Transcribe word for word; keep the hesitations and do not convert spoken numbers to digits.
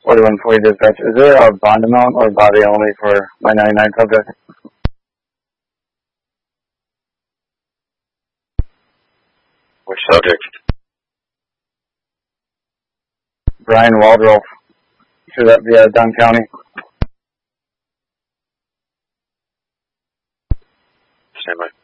forty-one forty dispatch. Is there a bond amount or body only for my ninety-nine subject? Which subject? Brian Waldrolf. Should that be uh, Dunn County? Stand by.